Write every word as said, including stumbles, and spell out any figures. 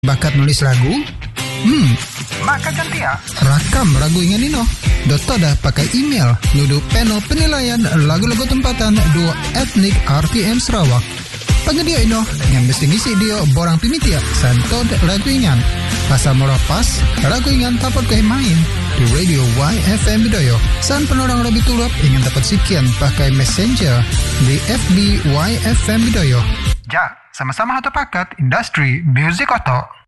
Bakat nulis lagu? Hmm, maka ganti ya. Rakam lagu ingan ino. Dota dah pakai email nudu peno penilaian lagu-lagu tempatan dua etnik R T M Sarawak. Penyedia ino yang mesti ngisi dia borang pimitia santod lagu ingan. Pasal merapas lagu ingan dapat kau main di radio Y F M Bidayuh. San penorang lebih tulap ingin dapat sekian pakai messenger di F B Y F M Bidayuh. Ja, sama-sama satu paket industri music oto.